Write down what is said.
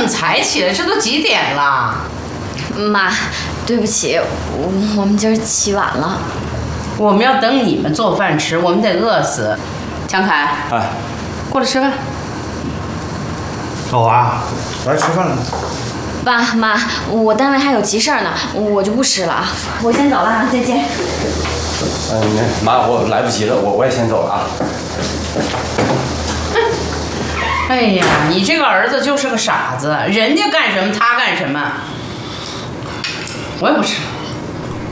才起来？这都几点了？ 妈，对不起，我们今儿起晚了。 我们要等你们做饭吃，我们得饿死。强凯， 哎， 过来吃饭。 老娃，来吃饭了。 爸妈，我单位还有急事儿呢，我就不吃了啊，我先走了啊，再见。 妈，我来不及了，我也先走了啊。 哎呀，你这个儿子就是个傻子，人家干什么他干什么。我也不吃了。